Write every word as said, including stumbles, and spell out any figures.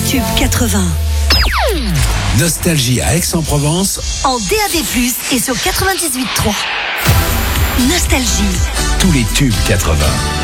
tubes quatre-vingts. Nostalgie à Aix-en-Provence. En D A B plus, et sur quatre-vingt-dix-huit trois. Nostalgie. Tous les tubes quatre-vingts.